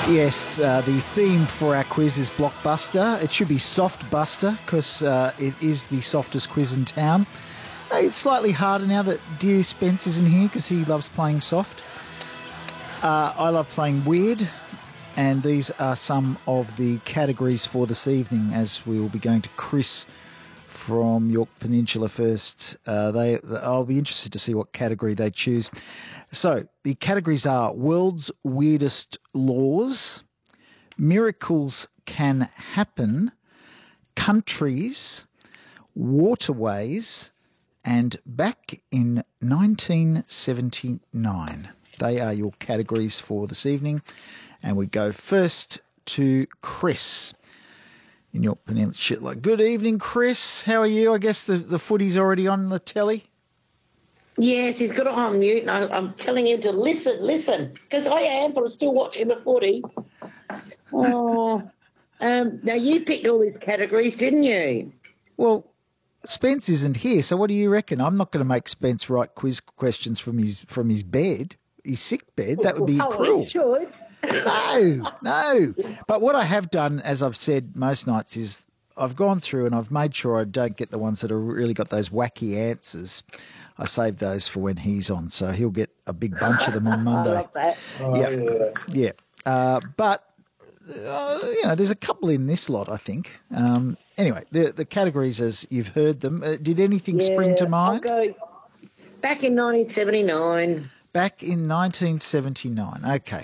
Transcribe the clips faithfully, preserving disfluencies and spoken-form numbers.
Yes, uh, the theme for our quiz is Blockbuster. It should be Soft Buster because uh, it is the softest quiz in town. Uh, It's slightly harder now that dear Spence isn't here because he loves playing soft. Uh, I love playing weird, and these are some of the categories for this evening as we will be going to Chris from York Peninsula first. Uh, they, I'll be interested to see what category they choose. So the categories are World's Weirdest Laws, Miracles Can Happen, Countries, Waterways, and Back in nineteen seventy-nine. They are your categories for this evening. And we go first to Chris in York Peninsula. Good evening, Chris. How are you? I guess the, the footy's already on the telly. Yes, he's got it on mute, and I, I'm telling him to listen, listen, because I am, but I'm still watching the footy. Oh, um, now you picked all these categories, didn't you? Well, Spence isn't here, so what do you reckon? I'm not going to make Spence write quiz questions from his from his bed, his sick bed. That would be Oh, cruel. he should. No, no. But what I have done, as I've said most nights, is I've gone through and I've made sure I don't get the ones that have really got those wacky answers. I saved those for when he's on, so he'll get a big bunch of them on Monday. I love that. Oh, yeah, yeah. yeah. Uh, but uh, you know, there's a couple in this lot, I think. Um, anyway, the the categories as you've heard them. Uh, did anything spring to Yeah, mind? I'll go back in nineteen seventy-nine. Back in nineteen seventy-nine. Okay.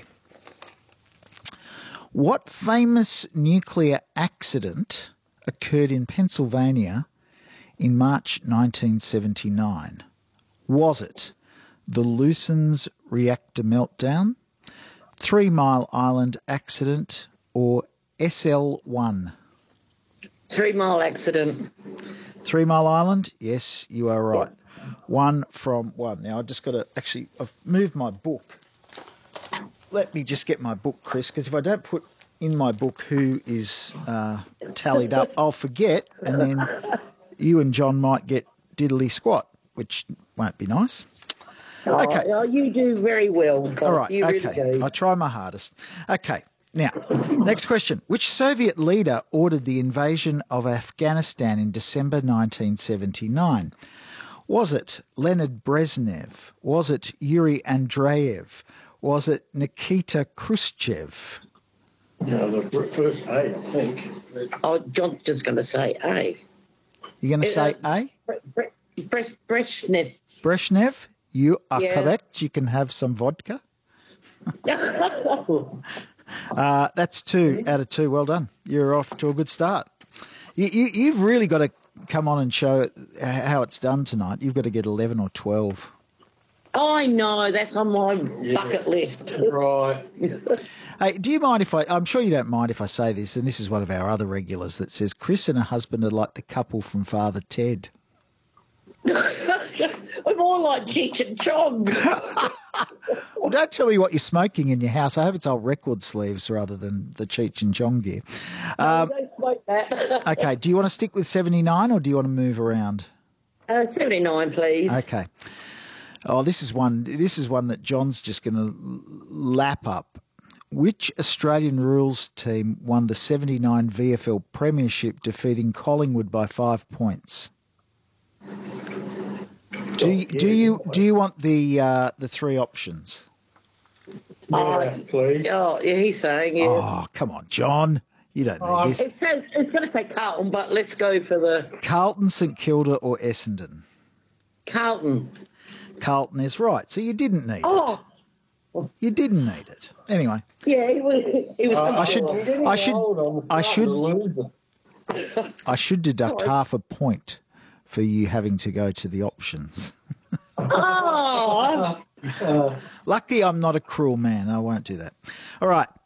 What famous nuclear accident occurred in Pennsylvania in March nineteen seventy-nine? Was it the Lucens reactor meltdown, Three Mile Island accident, or S L one? Three Mile accident. Three Mile Island? Yes, you are right. One from one. Now, I've just got to actually, I've moved my book. Let me just get my book, Chris, because if I don't put in my book who is uh, tallied up, I'll forget, and then you and John might get diddly squat, which won't be nice. Okay. Oh, you do very well. Bob. All right, You okay. really do. I try my hardest. Okay, now, next question. Which Soviet leader ordered the invasion of Afghanistan in December nineteen seventy-nine? Was it Leonid Brezhnev? Was it Yuri Andreev? Was it Nikita Khrushchev? No, the fir- first A, I think. Oh, John's just going to say A. You're going to say Uh, A? Bre- Bre- Bre- Brezhnev. Brezhnev? You are Yeah. correct. You can have some vodka. Uh, that's two out of two. Well done. You're off to a good start. You, you, you've really got to come on and show how it's done tonight. You've got to get eleven or twelve. I know, that's on my bucket list. Right. Hey, do you mind if I, I'm sure you don't mind if I say this, and this is one of our other regulars that says, Chris and her husband are like the couple from Father Ted. We're more like Cheech and Chong. Well, don't tell me what you're smoking in your house. I hope it's old record sleeves rather than the Cheech and Chong gear. Um, Don't smoke that. okay, do you want to stick with seventy-nine or do you want to move around? Uh, seventy-nine, please. Okay. Oh, this is one. This is one that John's just going to lap up. Which Australian rules team won the seventy-nine V F L Premiership, defeating Collingwood by five points? Do you, do you do you want the uh, the three options? Yeah, please. Oh, yeah, he's saying, yeah. Oh, come on, John. You don't need Oh, this. It says, it's going to say Carlton, but let's go for the Carlton, St Kilda, or Essendon? Carlton. Carlton is right. So you didn't need Oh, it. You didn't need it. Anyway, yeah, he was. He was. I should. I should. Hold on, I should. loser. I should deduct Sorry. half a point for you having to go to the options. Oh, Lucky I'm not a cruel man. I won't do that. All right.